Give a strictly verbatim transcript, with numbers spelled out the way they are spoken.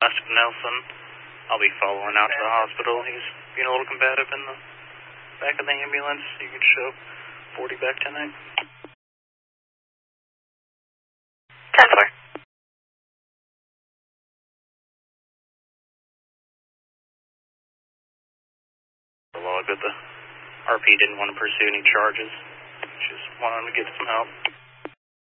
Master Nelson. I'll be following out to the hospital. He's being a little combative in the back of the ambulance. You can show forty back tonight. ten four. The log that the R P didn't want to pursue any charges. Just wanted to get some help.